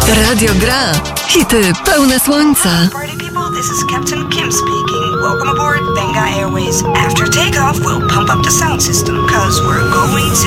Radio Gra. Hity pełne słońca. Party people, this is Captain Kim speaking. Welcome aboard Benga Airways. After takeoff, we'll pump up the sound system, 'cause we're going to